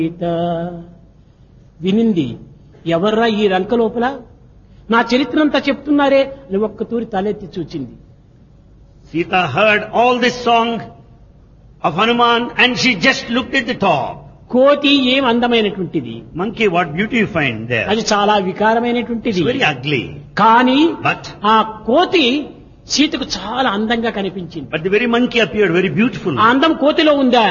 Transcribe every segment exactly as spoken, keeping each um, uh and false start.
సీత వినింది ఎవర్రా ఈ రంక లోపల నా చరిత్రంతా చెప్తున్నారే అని ఒక్క తూరి తలెత్తి చూచింది. Sita heard all this song of Hanuman and she just looked at the top. కోతి ఏం అందమైనటువంటిది, Monkey, what beauty you find there. అది చాలా వికారమైనటువంటిది. It's very ugly. కానీ But, ఆ కోతి సీతకు చాలా అందంగా కనిపించింది. but the very monkey appeared very beautiful. ఆ అందం కోతిలో ఉందా?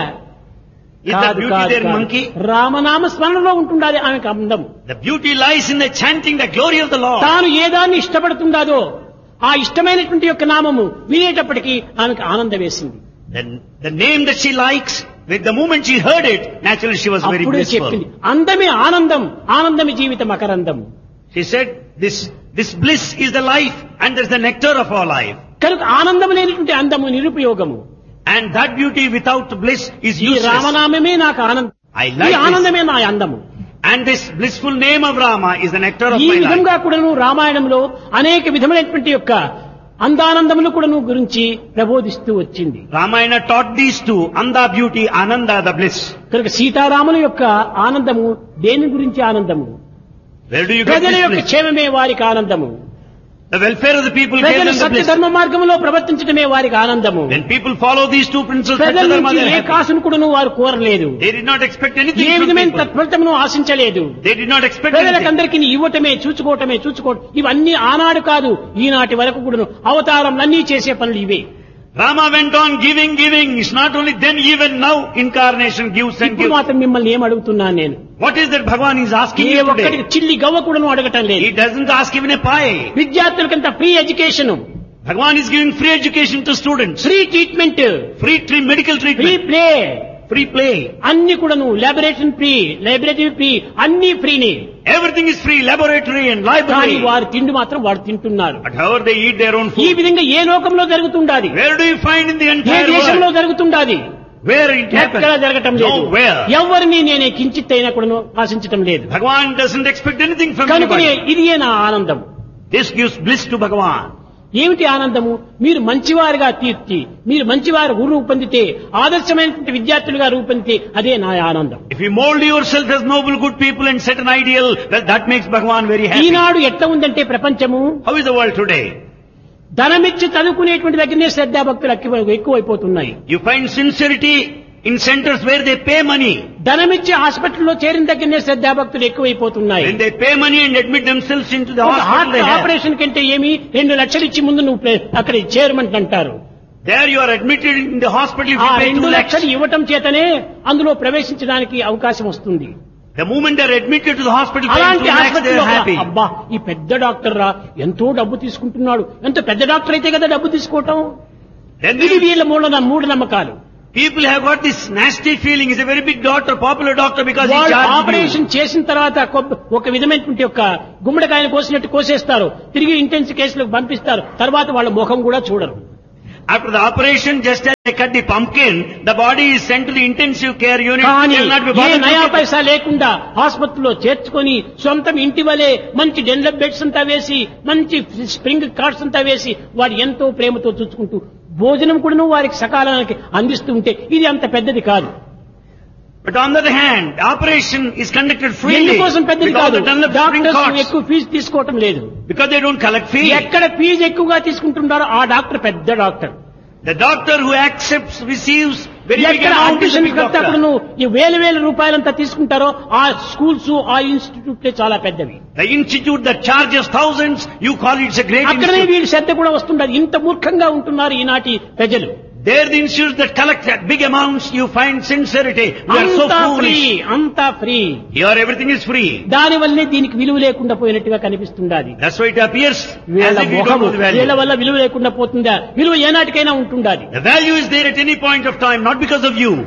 Is the beauty there in monkey? రామనామ స్మరణలో ఉంటుండాలి ఆమెకు అందం. The beauty lies in the chanting the glory of the Lord. తాను ఏదాన్ని ఇష్టపడుతుందాదో ఆ ఇష్టమైనటువంటి యొక్క నామము వినేటప్పటికీ ఆమెకు ఆనందం వేసింది. Then the name that she likes, with the moment she heard it, naturally she was very అప్పుడే blissful. చెప్పింది అందమే ఆనందం, ఆనందమే జీవిత మకరందం. She said, this, this bliss is the life and there's the nectar of our life. కనుక ఆనందం లేనిటువంటి అందము నిరుపయోగము. And that beauty without bliss is ఈ useless. రామనామమే నాకు ఆనందం, I ఈ like this. ఆనందమే నా అందము. And this blissful name of Rama is the nectar of ఈ my life. విధంగా కూడాను రామాయణంలో అనేక విధమైనటువంటి యొక్క అందానందములు కూడాను గురించి ప్రబోధిస్తూ వచ్చింది. Ramayana taught these two, Anda beauty, Ananda the bliss. కనుక సీతారాముల యొక్క ఆనందము దేని గురించి ఆనందము? Where do you get ప్రజల this యొక్క bliss? క్షేమమే వారికి ఆనందము. The welfare of the people gave ప్రజలు them the సత్య bliss. ధర్మ మార్గంలో ప్రవర్తించటమే వారికి ఆనందము. When people follow these two principles, ప్రజల Satya Dharma, నుంచి they ఏ are happy. కాసును కూడాను వారు కోరలేదు. They did not expect A anything from విధమైన people. తత్ఫలితమును ఆశించలేదు. They did not expect anything. ప్రజలకందరికీ ఇవ్వటమే, చూచుకోవటమే, చూచుకోవటం ఇవన్నీ ఆనాడు కాదు ఈనాటి వరకు కూడాను అవతారంలన్నీ చేసే పనులు ఇవే. Rama went on giving, giving. It's not only then, even now, incarnation gives and ఇప్పుడు gives. మాత్రం మిమ్మల్ని ఏం అడుగుతున్నాను నేను? What is that Bhagavan is asking A you ఒక్కటి today? చిల్లి గవ్వ కూడాను అడగటం లేదు. He doesn't ask even a pie. విద్యార్థులకంత free education, Bhagavan is giving free education to students. Free treatment, Free tre- medical free treatment. Play, Free play. అన్ని కూడాను laboratory free, library free, అన్ని ఫ్రీనే. Everything is free. Laboratory and కానీ library. వారు తిండి మాత్రం వాడు తింటున్నారు. But however they eat their own ఈ food. విధంగా ఏ లోకంలో జరుగుతుండాది? Where do you find in the A entire దేశంలో world? జరుగుతుండాది? Where it ఎక్కడ happens? జరగటం లేదు. Nowhere. ఎవరిని నేనే కించిత్ అయినా కూడా ఆశించటం లేదు. Bhagavan doesn't expect anything from కనుకనే anybody. ఇదియే నా ఆనందం. This gives bliss to Bhagavan. ఏమిటి ఆనందము? మీరు మంచివారుగా తీర్చి, మీరు మంచివారు రూపొందితే, ఆదర్శమైనటువంటి విద్యార్థులుగా రూపొందితే అదే నా ఆనందం. If you mold yourself as noble good people and set an ideal, well, that makes Bhagavan very happy. ఈనాడు ఎట్లా ఉందంటే ప్రపంచము, How is the world today? ధనమిచ్చి చదువుకునేటువంటి దగ్గరనే శ్రద్ధాభక్తులు ఎక్కువ ఎక్కువైపోతున్నాయి. You find sincerity in centers where they pay money. ధనమిచ్చి హాస్పిటల్లో చేరిన దగ్గరనే శ్రద్ధాభక్తులు ఎక్కువైపోతున్నాయి. When they pay money and admit themselves into the ఒక hospital, heart they have. Operation కంటే ఏమి రెండు లక్షలు ఇచ్చి ముందు నువ్వు ప్రే- అక్కడ చేరమంట అంటారు. There you are admitted in the hospital if ఆ you pay రెండు two lakhs. లక్షలు ఇవ్వటం చేతనే అందులో ప్రవేశించడానికి అవకాశం వస్తుంది. The moment they are admitted to the hospital, paying అలాంటి two lakhs, they హాస్పిటల్లో are happy. అబ్బా ఈ పెద్ద డాక్టర్ రా ఎంతో డబ్బు తీసుకుంటున్నాడు, ఎంత పెద్ద డాక్టర్ అయితే కదా డబ్బు తీసుకోవటం. Then ఇది they, వీళ్ళ మూఢ మూఢ నమ్మకాలు. people have got this nasty feeling. He's a very big doctor, popular doctor because he వాళ్ళు charges you. ఆపరేషన్ చేసిన తర్వాత కొబ్బ- ఒక విధమైనటువంటి యొక్క గుమ్మడికాయను కోసినట్టు కోసేస్తారు, తిరిగి ఇంటెన్సివ్ కేసులకు పంపిస్తారు, తర్వాత వాళ్ళ ముఖం కూడా చూడరు. After the operation, just as they cut the pumpkin, the body is sent to the intensive care unit. కానీ They will not be A bothered నయా to get- పైసా లేకుండా ఆసుపత్రిలో చేర్చుకొని సొంతం ఇంటి వలె మంచి డెన్లప్ బెడ్స్ అంతా వేసి, మంచి స్ప్రింగ్ కార్డ్స్ అంతా వేసి వాడు ఎంతో ప్రేమతో చూసుకుంటూ భోజనం కూడా వారికి సకాలానికి అందిస్తూ ఉంటే ఇది అంత పెద్దది కాదు. But on the other hand, the operation is conducted freely ఎందుకోసం పెద్దది because కాదు? the Dunlop spring doctors cards, ఎక్కువ ఫీజు తీసుకోవటం లేదు. because they don't collect fee. ఎక్కడ ఫీజు ఎక్కువగా తీసుకుంటున్నారో ఆ డాక్టర్ పెద్ద doctor. The doctor who accepts, receives very big ఎక్కడ amount is a admission big doctor. కట్టప్పుడు ఈ వేల వేల రూపాయలంతా తీసుకుంటారో ఆ స్కూల్స్ ఆ ఇన్స్టిట్యూట్లే చాలా పెద్దవి. The institute that charges thousands, you call it a great అక్కడనే institute. వీడి శ్రద్ధ కూడా వస్తుంటారు. ఇంత మూర్ఖంగా ఉంటున్నారు ఈనాటి ప్రజలు. There the institutes that collect that big amounts, you find sincerity. We are so అంతా ఫ్రీ, foolish. అంతా free. Here everything is free. దాని వల్లే దీనికి విలువ లేకుండా పోయినట్టుగా కనిపిస్తుండాది. That's why it appears వీళ్ళ as if you don't మొహము know the వీళ్ళ value. వల్ల విలువ లేకుండా పోతుందా? విలువ ఏనాటికైనా ఉంటుండాది. The value is there at any point of time, not because of you.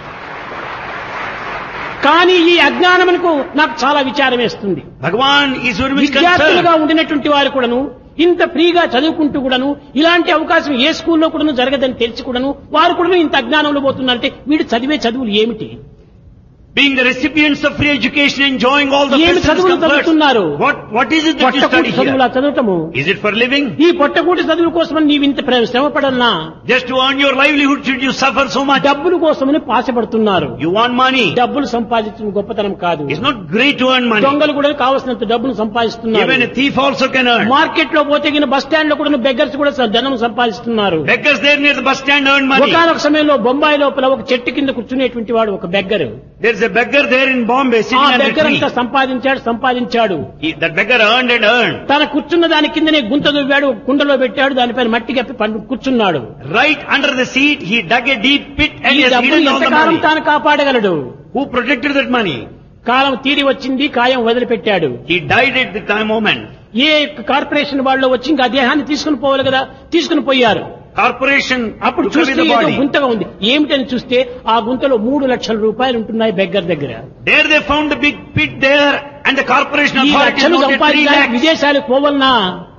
కానీ ఈ అజ్ఞానమునకు నాకు చాలా విచారం వేస్తుంది. Bhagavan is very much విద్యార్థులుగా concerned. ఉండినటువంటి వారు కూడాను ఇంత ఫ్రీగా చదువుకుంటూ కూడాను ఇలాంటి అవకాశం ఏ స్కూల్లో కూడాను జరగదని తెలిసి కూడాను వారు కూడా ఇంత అజ్ఞానంలో పోతున్నారంటే వీడు చదివే చదువులు ఏమిటి? being the recipients of free education, enjoying all the ఏమి facilities, చదువులు comforts. చదువుతున్నారు? What, what is it that you study పొట్టకూటి చదువులా here? చదవటము? Is it for living? ఈ పొట్టకూటి చదువుల కోసమని నీవు ఇంత ప్ర- శ్రమ పడాలనా? Just to earn your livelihood should you suffer so much? డబ్బుల కోసమని పాశపడుతున్నారు. You want money. డబ్బులు సంపాదించడం గొప్పతనం కాదు. It's not great to earn money. దొంగలు కూడా కావలసినంత డబ్బులు సంపాదిస్తున్నారు. Even a thief also can earn. Market లో పోతే గిన బస్ స్టాండ్ లో కూడా బెగ్గర్స్ కూడా స- ధనం సంపాదిస్తున్నారు. Beggars there near the bus stand earn money. ఒకనొక సమయంలో బొంబాయి లోపల ఒక చెట్టు కింద కూర్చునేటువంటి వాడు ఒక beggar. There's a beggar there in Bombay ఆ sitting under a beggar tree. అంతా సంపాదించాడు సంపాదించాడు He, that beggar earned and earned. తన కూర్చున్న దాని కిందనే గుంత దువ్వాడు, కుండలో పెట్టాడు, దానిపైన మట్టి కప్పి పండు కూర్చున్నాడు. Right under the seat, he dug a deep pit and ఈ he has డబ్బులు hidden all the ఎంతకాలం money. తాను కాపాడగలడు? Who protected that money? కాలం తీరి వచ్చింది, కాయం వదిలిపెట్టాడు. He died at the time moment. A corporation వాళ్ళు వచ్చి ఇంకా దేహాన్ని తీసుకుని పోవాలి కదా, తీసుకుని పోయారు. Corporation అప్పుడు took away చూస్తే the ఏదో body. గుంతగా ఉంది. ఏమిటని చూస్తే ఆ గుంతలో మూడు లక్షల రూపాయలు ఉంటున్నాయి బెగ్గర్ దగ్గర. There they found the big pit there and the corporation ఈ authorities లక్షలు noted three సంపాదించడానికి lakhs. విదేశాలకు పోవలనా,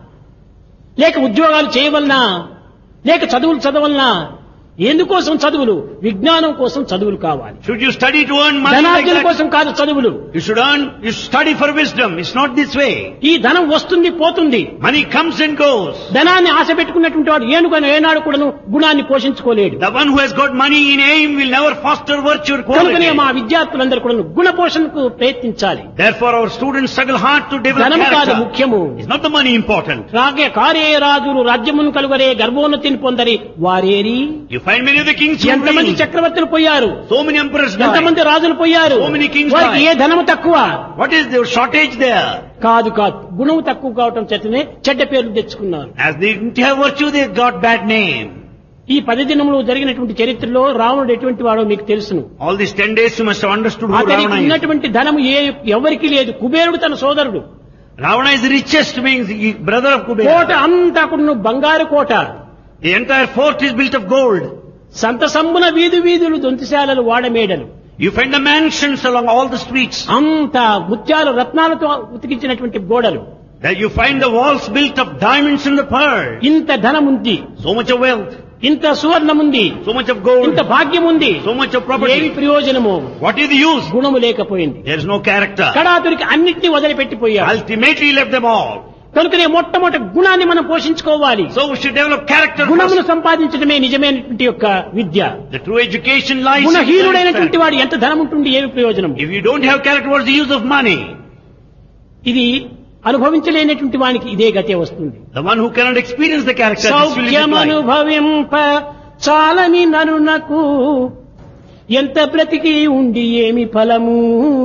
లేక ఉద్యోగాలు చేయవలనా, లేక చదువులు చదవలనా? ఎందుకోసం చదువులు? విజ్ఞానం కోసం చదువులు కావాలి. Should you study to earn money like ధనార్జన that? కోసం కాదు చదువులు. You should earn, you should study for wisdom. It's not this way. ఈ ధనం వస్తుంది పోతుంది. Money comes and goes. ధనాన్ని ఆశ పెట్టుకున్నటువంటి వాడు ఏనుగను ఏనాడు కూడాను గుణాన్ని పోషించుకోలేడు. The one who has got money in aim will never foster virtue or కనుకనే quality. మా విద్యార్థులందరూ కూడాను గుణ పోషణకు ప్రయత్నించాలి. Therefore our students struggle hard to develop ధనం కాదు character. ముఖ్యము. It's not the money important. రాగే కారే రాజులు రాజ్యమును కలుగరే గర్భోన్నతిని పొందరి వారేరి. You find many of the kings who ఎంతమంది reign. చక్రవర్తులు పోయారు, So many emperors ఎంతమంది died. రాజులు పోయారు. So many kings వారికి ఏ died. ధనము తక్కువ? What is the shortage there? కాదు కాదు, గుణం తక్కువ కావటం చేతనే చెడ్డ పేర్లు తెచ్చుకున్నారు. As they didn't have virtue, they got bad name. ఈ పది దినములు జరిగినటువంటి చరిత్రలో రావణుడు ఎటువంటి వాడో మీకు తెలుసును. All these ten days you must have understood who అతనికి Ravana is. ఉన్నటువంటి ధనము ఏ ఎవరికి లేదు. కుబేరుడు తన సోదరుడు. Ravana is the richest, means the brother of Kota Kubera. అంతా కూడా బంగారు కోట. The entire fort is built of gold. సంత సంబున వీధి వీధులు దొంతిశాలలు వాడమేడలు. You find the mansions along all the streets. అంత ముత్యాలు రత్నాలతో ఉతికించినటువంటి గోడలు. There you find the walls built of diamonds and the pearl. ఇంత ధనం ఉంది, So much of wealth, ఇంత సువర్ణం ఉంది, so much of gold, ఇంత భాగ్యం ఉంది. so much of ఏమి property. ప్రయోజనము? What is the use? గుణము లేకపోయింది. There is no character. కడాతురికి అన్నిటినీ వదిలిపెట్టిపోయాడు. Ultimately left them all. కనుకనే మొట్టమొదటి గుణాన్ని మనం పోషించుకోవాలి. So we should develop character గుణమును first. సంపాదించడమే నిజమైనటువంటి యొక్క విద్య. The true education lies in గుణహీనుడైనటువంటి character. వాడు ఎంత ధనం ఉంటుంది, ఏమి ప్రయోజనం? If you don't have character, what's the use of money? ఇది అనుభవించలేనటువంటి వానికి ఇదే గతే వస్తుంది. The one who cannot experience the character, this will be life. సౌఖ్యమనుభవింప చాలని నరునకు ఎంత బ్రతికి ఉండి ఏమి ఫలము?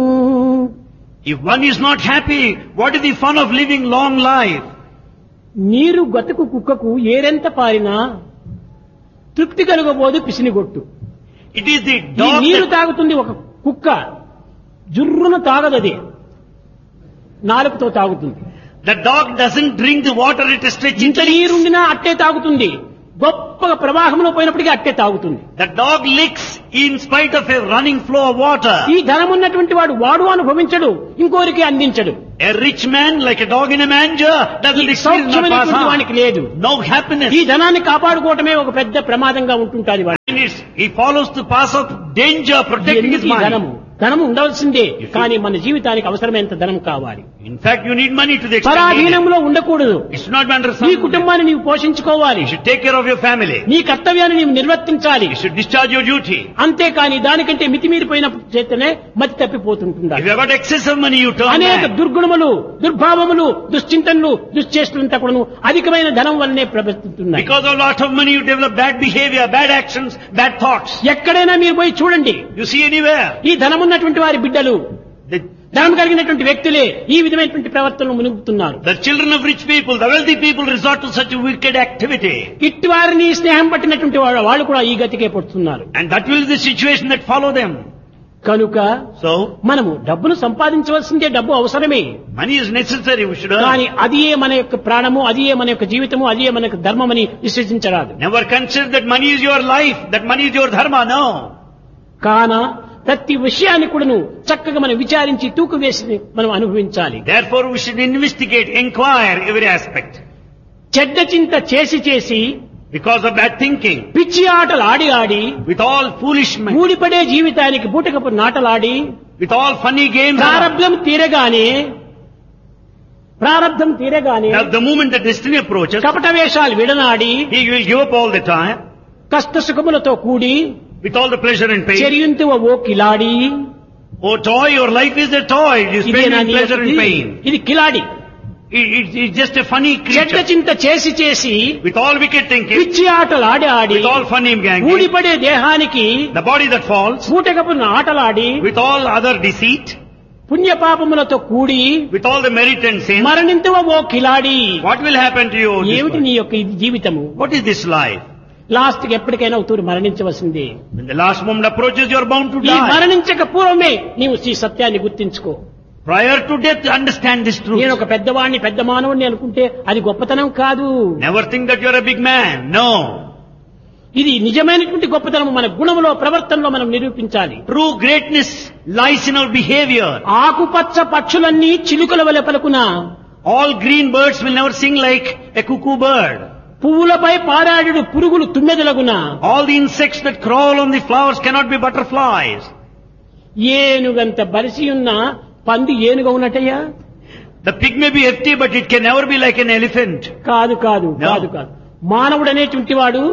If one is not happy, what is the fun of living long life? నీరు గతుకు కుక్కకు ఏరెంత పారినా తృప్తి కలుగబోదు పిసినిగొట్టు. It is the ఈ dog నీరు that, తాగుతుంది ఒక కుక్క, జుర్రున తాగదది, నాలుగుతో తాగుతుంది. the dog doesn't drink the water, it stretches. ఇంత నీరుండినా అట్టే తాగుతుంది. గొప్ప ప్రవాహంలో పోయినప్పటికీ అట్టే తాగుతుంది. The dog licks in spite of a running flow of water. ఈ ధనం ఉన్నటువంటి వాడు వాడు అనుభవించడు, ఇంకోరికి అందించడు. A rich man, like a dog in a manger, doesn't ఈ experience no pass సౌఖ్యమైనటువంటి వానికి లేదు. no happiness. ఈ ధనాన్ని కాపాడుకోవటమే ఒక పెద్ద ప్రమాదంగా ఉంటుంటాది వాడు. And it's- He follows the path of danger, protecting his ఎందుకు ఈ ధనము? money. ధనము ఉండవలసిందే, కానీ మన జీవితానికి అవసరమైనంత ధనం కావాలి. In fact, you need money to the extent needed. పరాధీనంలో ఉండకూడదు. It's not under నీ some. కుటుంబాన్ని నీవు పోషించుకోవాలి. You should take care of your family. నీ కర్తవ్యాన్ని నీవు నిర్వర్తించాలి. You should discharge your duty. అంతేకాని దానికంటే మితిమీరిపోయిన చేతనే మతి తప్పిపోతుంటుందా. If you have got excess of money, you turn అనేక back. దుర్గుణములు, దుర్భావములు, దుశ్చింతనలు, దుశ్చేష్టలంతా కూడాను అధికమైన ధనం వల్లనే ప్రవర్తిస్తున్నాయి. Because of a lot of money, you develop bad behavior, bad actions, bad thoughts. ఎక్కడైనా మీరు పోయి చూడండి, You see anywhere. ఈ ధనం ఉన్నటువంటి వారి బిడ్డలు, The, ధనం కలిగినటువంటి వ్యక్తులే ఈ విధమైనటువంటి ప్రవర్తనలు మునుగుతున్నారు. the children of rich people, the wealthy people resort to such a wicked activity. ఇట్టి వారిని స్నేహం పట్టినటువంటి వాడు వాళ్ళు కూడా ఈ గతికే పడుతున్నారు. And that will be the situation that follow them. కనుక So, మనము డబ్బును సంపాదించవలసిందే, డబ్బు అవసరమే. money is necessary, we should earn. కానీ అదియే మన యొక్క ప్రాణము, అదియే మన యొక్క జీవితము, అదియే మన యొక్క ధర్మమని విశ్వసించరాదు. Never consider that money is your life, that money is your dharma, no. కాన ప్రతి విషయాన్ని కూడాను చక్కగా మనం విచారించి తూకు వేసి మనం అనుభవించాలి. Therefore, we should investigate, inquire every aspect. చెడ్డ చింత చేసి చేసి Because of bad thinking. పిచ్చి ఆటలు ఆడి ఆడి With all foolish men. ఊడిపడే జీవితానికి బూటకపు నాటలాడి With all funny games. ప్రారబ్ధం తీరగానే ప్రారబ్ధం తీరగానే Now the moment the destiny approaches, కపట వేషాలు విడనాడి he will give up all the time. కష్ట సుఖములతో కూడి With all the pleasure and pain. చెరియుంతువ oh కిలాడి. Oh toy, your life is a toy. You spend ఇదేనా in నీ pleasure and యొక్క- pain. ఇది కిలాడి. It, it, it's just a funny చెడ్డ creature. చింత చేసి చేసి With all wicked thinking, పిచ్చి ఆటలు ఆడి ఆడి with all funny gang, ఊడిపడే దేహానికి the body that falls, బూటకపు ఆటలాడి with all other deceit, పుణ్యపాపములతో కూడి with all the merit and sin, మరణింతువ oh కిలాడి. what will happen to you? this ఏమిటి one? నీ యొక్క ఇది జీవితము? What is this life? Last కి ఎప్పటికైనా అవుతూ మరణించవలసిందే. When the last moment approaches, you are bound to ఈ die. మరణించక పూర్వమే నీవు ఈ సత్యాన్ని గుర్తించుకో. Prior to death, understand this truth. నేను ఒక పెద్దవాడిని పెద్ద మానవుడిని అనుకుంటే అది గొప్పతనం కాదు. Never think that you are a big man. No. ఇది నిజమైనటువంటి గొప్పతనం మన గుణములో ప్రవర్తనలో మనం నిరూపించాలి. True greatness lies in our behavior. ఆకుపచ్చ పక్షులన్నీ చిలుకల వలె పలుకున, All green birds will never sing like a cuckoo bird. పువ్వులపై పారాడు పురుగులు తుమ్మెదలగున, All the insects that crawl on the flowers cannot be butterflies. ఏనుగంత బలిసి ఉన్న పంది ఏనుగ ఉన్నట్టయ్యా? The pig may be hefty, but it can never be like an elephant. కాదు కాదు No. కాదు కాదు. మానవుడు అనేటువంటి వాడు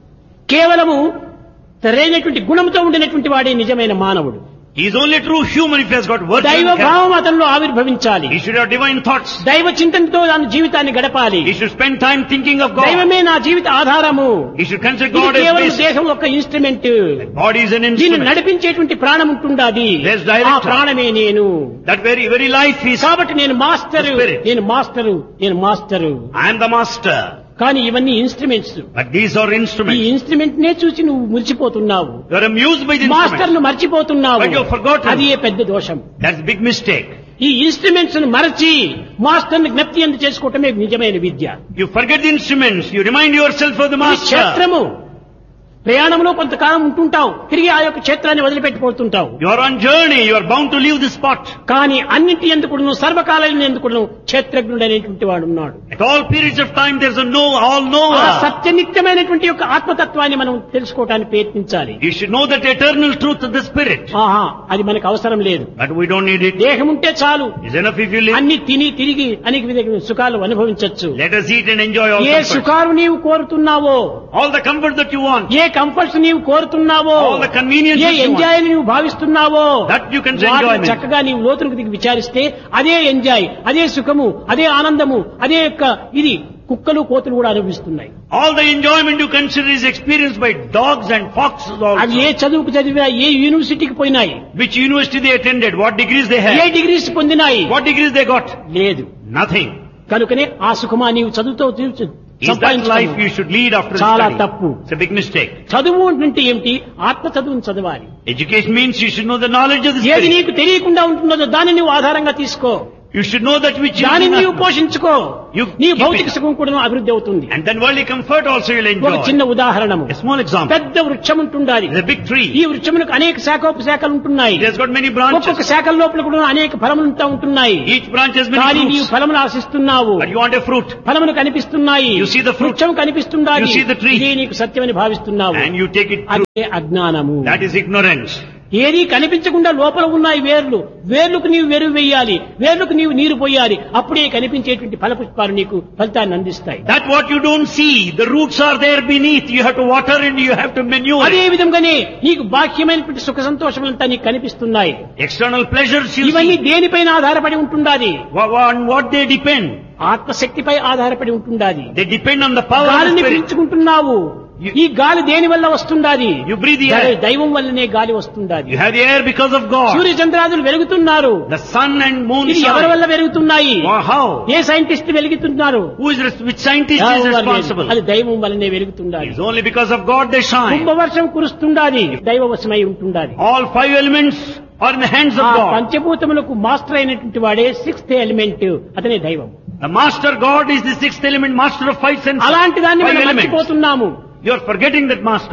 కేవలము సరైనటువంటి గుణంతో ఉండినటువంటి వాడే నిజమైన మానవుడు. He is only a true human if he has got virtue. దైవ and character. భావం అతనిలో ఆవిర్భవించాలి. He should have divine thoughts. దైవ చింతనతో తన జీవితాన్ని గడపాలి. He should spend time thinking of God. దైవమే నా జీవిత ఆధారము. He should consider ఇది God as కేవలం basis. దేహం ఒక ఇన్స్ట్రుమెంట్. Body is an దీన్ని instrument. నడిపించేటువంటి ప్రాణం ఉంటుండాది. There's director. ఆ ప్రాణమే నేను. That very, very life is. కాబట్టి నేను మాస్టరు, The spirit. నేను మాస్టరు, నేను master. I am the master. కానీ ఇవన్నీ ఇన్స్ట్రుమెంట్స్. But these are ఈ instruments. ఇన్స్ట్రుమెంట్ నే చూసి నువ్వు మురిసిపోతున్నావు. You are amused by the master instruments. ను మర్చిపోతున్నావు. But you have forgotten. అది ఏ పెద్ద దోషం. That's a big mistake. ఈ ఇన్స్ట్రుమెంట్స్ ను మరచి మాస్టర్ ని జ్ఞప్తి ఎందు చేసుకోవటమే నిజమైన విద్య. You forget the instruments. You remind yourself of the ఇది master. క్షేత్రము. ప్రయాణంలో కొంతకాలం ఉంటుంటావు, తిరిగి ఆ యొక్క క్షేత్రాన్ని వదిలిపెట్టిపోతుంటావు. You are on journey. You are bound to leave the spot. కానీ అన్నింటి ఎందుకును సర్వకాలం ఎందుకును క్షేత్రజ్ఞుడు అనేటువంటి వాడు ఉన్నాడు. At all periods of time, there is a know, all ఆ knower. సత్యనిత్యమైనటువంటి యొక్క ఆత్మతత్వాన్ని మనం తెలుసుకోవడానికి ప్రయత్నించాలి. You should know that eternal truth of the spirit. ఆహా, అది మనకు అవసరం లేదు. But we don't need it. దేహం ఉంటే చాలు, It's enough if you live. అన్ని తిని తిరిగి అనేక విధమైన సుఖాలు అనుభవించవచ్చు. Let us eat and enjoy all A comforts. సుఖాలు నీవు కోరుతున్నావో, All the comfort that you want. A comforts నీవు కోరుతున్నావో, All the conveniences A you want. Enjoy నీవు భావిస్తున్నావో, That you can వాటిని enjoyment. చక్కగా నీవు లోతులకు దిగి విచారిస్తే అదే ఎంజాయ్, అదే సుఖము, అదే ఆనందము, అదే యొక్క ఇది కుక్కలు కోతులు కూడా అనుభవిస్తున్నాయి. All the enjoyment you consider is experienced by dogs and foxes అవి ఏ also. చదువుకు చదివినా, ఏ యూనివర్సిటీకి పోయినాయి, Which university they attended, what degrees they A had, degrees పొందినాయి, what degrees they got. లేదు. Nothing. కనుకనే ఆ సుఖమా నీవు చదువుతో తీర్చు- Is that life సంపాదించుకోవు. you should lead after చాలా study? తప్పు. It's a big mistake. చదువు అంటే ఏమిటి? ఆత్మ చదువును చదవాలి. Education means you should know the knowledge of the ఏది spirit. నీకు తెలియకుండా ఉంటున్నదో దాన్ని నువ్వు ఆధారంగా తీసుకో. You should know that which you దానిని do నీవు not know. పోషించుకో. You నీ keep భౌతిక it. సుఖం కూడా అభివృద్ధి అవుతుంది. And then worldly comfort also you'll ఒక enjoy. చిన్న ఉదాహరణము, A small example. పెద్ద వృక్షం ఉంటుండాలి. It's a big tree. ఈ వృక్షమునకు అనేక శాఖోపశాఖలు ఉంటున్నాయి. It has got many ఒక్కొక్క branches. శాఖల లోపల కూడా అనేక ఫలములు ఉంటా ఉంటున్నాయి. Each branch has కానీ many నీవు fruits. ఫలములు ఆశిస్తున్నావు. But you want a fruit. ఫలములు కనిపిస్తున్నాయి. You see the fruit. వృక్షం కనిపిస్తుండాలి. You see the tree. ఇదే నీకు సత్యమని భావిస్తున్నావు. And you take it true. అదే అజ్ఞానము. That is ignorance. ఏది కనిపించకుండా లోపల ఉన్నాయి వేర్లు. వేర్లకు నీవు వెరువు వేయాలి, వేర్లకు నీవు నీరు పోయాలి. అప్పుడే కనిపించేటువంటి ఫలపుష్పాలు నీకు ఫలితాన్ని అందిస్తాయి. That what you don't see, the roots are there beneath. You have to water and you have to manure అదే it. విధంగానే నీకు బాహ్యమైనటువంటి సుఖ సంతోషములంతా నీకు కనిపిస్తున్నాయి. External pleasures you ఇవన్నీ see. దేనిపైన ఆధారపడి ఉంటుండాది? Wha- On what they depend? ఆత్మశక్తిపై ఆధారపడి ఉంటుండాది. They depend on the power of the గాలిని spirit. పీల్చుకుంటున్నావు. You- ఈ గాలి దేని వల్ల వస్తుండాది? You breathe the దై- air. దైవం వల్లనే గాలి వస్తుండాది. You have the air because of God. Surya చంద్రాదులు వెలుగుతున్నారు. The sun and moon ఇది ఎవరి shine. వల్ల వెలుగుతున్నాయి? Or how? A scientist వెలుగుతున్నారు? Who is res- which scientist is ఎవరు responsible? లేదు. అది దైవం వల్లనే వెలుగుతుండాలి. It's only because of God they shine. కుంభవర్షం కురుస్తుండాది, దైవవశమై ఉంటుండాది. All five elements are in the hands of ఆ God. పంచభూతములకు మాస్టర్ అయినటువంటి వాడే సిక్స్త్ ఎలిమెంట్, అతనే దైవం. The master God is the sixth element, master of five senses. అలాంటి దాన్ని Five మనం elements. మర్చిపోతున్నాము. You are forgetting that master.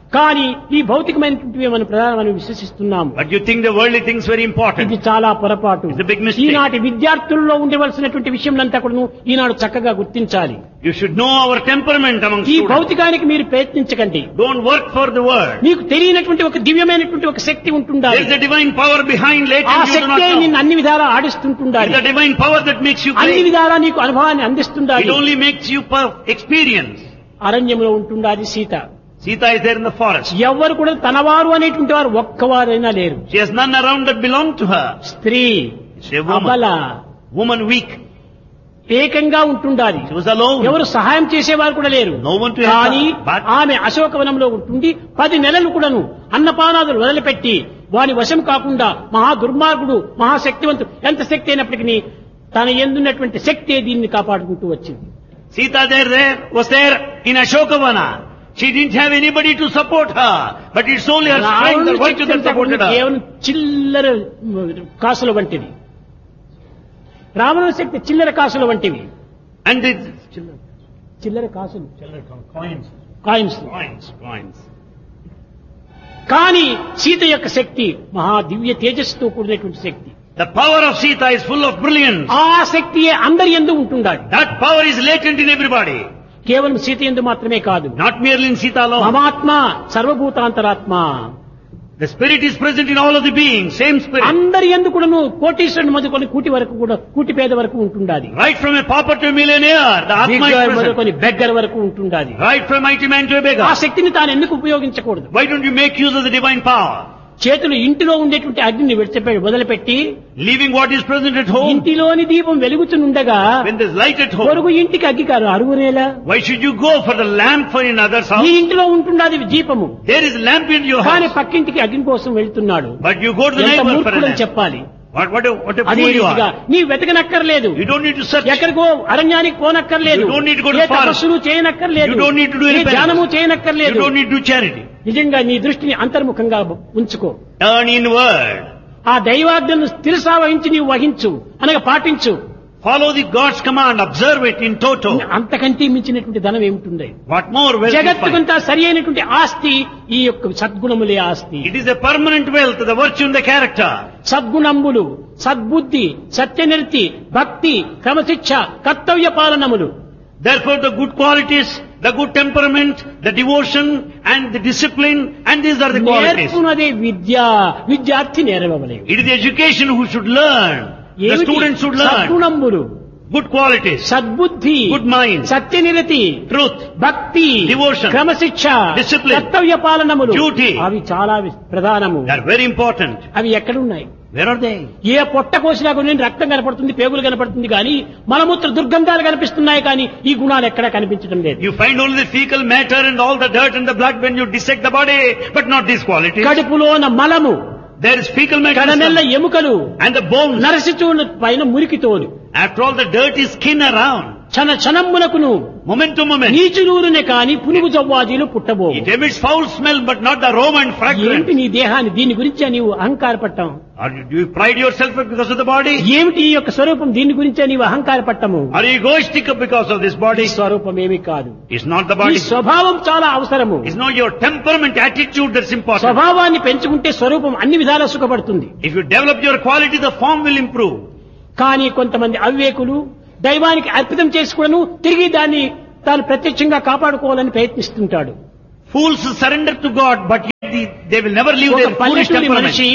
కానీ ఈ భౌతికమైనటువంటివి మనం ప్రధానమని విశ్వసిస్తున్నాము. But you think the worldly things very important. ఇది చాలా పొరపాటు. It's a big mistake. ఈనాటి విద్యార్థుల్లో ఉండవలసినటువంటి విషయంలంతా కూడా ఈనాడు చక్కగా గుర్తించాలి. You should know our temperament among ఈ students. భౌతికానికి మీరు ప్రయత్నించకండి. Don't work for the world. నీకు తెలియనటువంటి ఒక దివ్యమైనటువంటి ఒక శక్తి ఉంటుండాలి. There is a divine power behind latent ఆ you do not శక్తే know. నిన్ను అన్ని విధాలా ఆడిస్తుంటుండాలి. It's a divine power that makes you అన్ని great. విధాలా నీకు అనుభవాన్ని అందిస్తుండాలి. It only makes you per- experience. అరణ్యంలో ఉంటుండాలి Sita. Sita is there in the forest. ఎవ్వరు కూడా తనవారు అనేటువంటి వారు ఒక్కవారైనా లేరు. She has none around that belong to her. స్త్రీ She a అబల woman. Woman weak. ఏకంగా ఉంటుండాలి. She was alone. ఎవరు సహాయం చేసేవారు కూడా లేరు. No one to help కానీ her. But ఆమె అశోకవనంలో ఉంటుండి పది నెలలు కూడాను అన్నపానాదులు వదిలిపెట్టి వాని వశం కాకుండా మహా దుర్మార్గుడు మహాశక్తివంతుడు ఎంత శక్తి అయినప్పటికీ తన ఎందున్నటువంటి శక్తి దీన్ని కాపాడుకుంటూ వచ్చింది. Sita there, there was there in Ashokavana. She didn't have anybody to support her, but it's only her strength and virtue that supported her. కేవలం చిల్లర కాసుల వంటిది. రావణ శక్తి చిల్లర కాసుల వంటివి. And it's చిల్లర కాసులు coins, కాయిన్స్. coins, coins. కానీ సీత యొక్క శక్తి మహా దివ్య తేజస్సుతో కూడినటువంటి శక్తి. The power of Sita is full of brilliance. ఆ శక్తియే అందరి యందు ఉంటుండాలి. That power is latent in everybody. కేవలం సీత యందు మాత్రమే కాదు. Not merely in Sita alone. మమాత్మ సర్వభూతాంతరాత్మ. The spirit is present in all of the beings, same spirit. అందరి యందు కూడాను కోటీశ్వరుని మొదలుకొని కూటి వరకు కూడా కూటి పేద వరకు ఉంటుండాలి. Right from a pauper to a millionaire, the Atma is present. మొదలుకొని బెగ్గర వరకు ఉంటుండాలి. Right from mighty man to a ఆ beggar. శక్తిని తాను ఎందుకు ఉపయోగించకూడదు? Why don't you make use of the divine power? చేతులు ఇంటిలో ఉండేటువంటి అగ్నిని విడిచిపెట్టి వదిలిపెట్టి Leaving what is present at home, ఇంటిలోని దీపం వెలుగుతుండగా when there's light at home, పొరుగు ఇంటికి అగ్గి కాదు అరుగునేలా. why should you go for the lamp for another's ఈ house? ఇంటిలో ఉంటున్నది దీపము, There is lamp in your కానీ house, పక్కింటికి అగ్ని కోసం వెళ్తున్నాడు. but you go to the ఎంత neighbor for a మూర్ఖుడని lamp. చెప్పాలి. What, what a, what a అదే fool you రీతిగా are. నీ వెతకనక్కర్లేదు. You don't need to search. ఎక్కడికో అరణ్యానికి పోనక్కర్లేదు. You don't need to go to A forest. తపస్సులు చేయనక్కర్లేదు. You don't need to do any ఏ ధ్యానము penance. You చేయనక్కర్లేదు. don't need to do charity. నిజంగా నీ దృష్టిని అంతర్ముఖంగా ఉంచుకో. Turn inward. ఆ దైవాజ్ఞను స్థిరసా వహించి నీవు వహించు అనగా పాటించు. Follow the God's command. Observe it in toto. అంతకంటే మించినటువంటి ధనం ఏమిటి? What more wealth you find? జగత్తుకంతా సరి అయినటువంటి ఆస్తి ఈ యొక్క సద్గుణములే ఆస్తి. It is a permanent wealth, the virtue and the character. సద్గుణంబులు, సద్బుద్ధి, సత్యనిర్తి, భక్తి, క్రమశిక్ష, కర్తవ్య పాలనములు. Therefore the good qualities, the good temperament, the devotion and the discipline, and these are the qualities. నేర్పునదే విద్య, విద్యార్థి నేర్వవలెను. It is the education who should learn. The students should learn. సద్గుణంబులు, Good qualities, సద్బుద్ధి, good mind, సత్యనిరతి, truth, భక్తి, devotion, క్రమశిక్ష, discipline, కర్తవ్య పాలనములు, duty. అవి చాలా వి- ప్రధానము. they are very important. అవి ఎక్కడున్నాయి? Where are they? ఏ పొట్ట కోసినా కూడా రక్తం కనపడుతుంది, పేగులు కనపడుతుంది, కానీ మలమూత్ర దుర్గంధాలు కనిపిస్తున్నాయి, కానీ ఈ గుణాలు ఎక్కడా కనిపించడం లేదు. You find only the fecal matter and all the dirt and the blood when you dissect the body, but not these qualities. కడుపులోన మలము, There is fecal matter కడనెల్ల ఎముకలు, and the bones. నరసిచూడు పైన మురికితోలు, After all, the dirt is skin around. క్షణ క్షణమునకును Moment to moment. నీచునూరునే కాని పునుగు జవ్వాజీలు పుట్టబో. It emits foul smell, but not the aroma and fragrance. ఏమిటి నీ దేహాన్ని దీని గురించే నీవు అహంకారపట్టం? Or do you pride yourself because of the body? ఏమిటి ఈ యొక్క స్వరూపం దీని గురించే నీవు అహంకారపట్టము? Are you egoistic because of this ఈ body? స్వరూపం ఏమీ కాదు. It's not the ఈ body. స్వభావం చాలా అవసరము. It's not your temperament, attitude that's important. స్వభావాన్ని పెంచుకుంటే స్వరూపం అన్ని విధాలా సుఖపడుతుంది. If you develop your quality, the form will improve. కానీ కొంతమంది అవివేకులు దైవానికి అర్పితం చేసుకును తిరిగి దాన్ని తాను ప్రత్యక్షంగా కాపాడుకోవాలని ప్రయత్నిస్తుంటాడు. Fools surrender to God, but yet the- they will never leave ఒక their foolish పల్లెటూరి temperament. మనిషి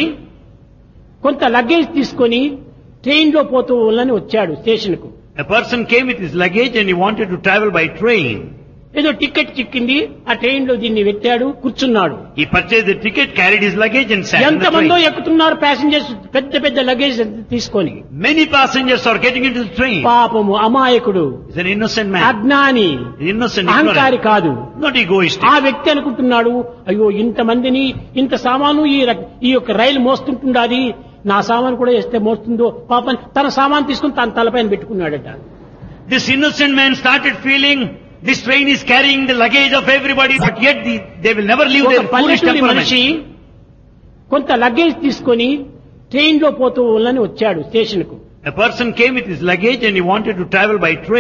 కొంత లగేజ్ తీసుకొని ట్రైన్ లో పోతూ వాళ్ళని వచ్చాడు స్టేషన్ కు. A person came with his luggage and he wanted to travel by train. ఏదో టికెట్ చిక్కింది, ఆ ట్రైన్ లో దీన్ని పెట్టాడు, కూర్చున్నాడు. He purchased the ticket, carried his luggage and sat in the ఎంతమందో train. ఎక్కుతున్నారు ప్యాసింజర్స్ పెద్ద పెద్ద లగేజ్ తీసుకొని. Many passengers are getting into the train. పాపము అమాయకుడు, He's an innocent man. అజ్ఞాని, He's innocent, అహంకారి ignorant, కాదు. not egoistic. ఆ వ్యక్తి అనుకుంటున్నాడు, అయ్యో ఇంతమందిని ఇంత సామాను ఈ రక్- ఈ యొక్క రైలు మోస్తుంటుండాది, నా సామాను కూడా వేస్తే మోస్తుందో పాపం, తన సామాను తీసుకుని తన తలపైన పెట్టుకున్నాడట. This innocent man started feeling this train is carrying the luggage of everybody, but yet the, they will never leave ఒక their foolish పల్లెటూరి temperament. మనిషి కొంత లగేజ్ తీసుకొని ట్రైన్ లో పోతూ వాళ్ళని వచ్చాడు స్టేషన్ కు. A person came with his luggage and he wanted to travel by train.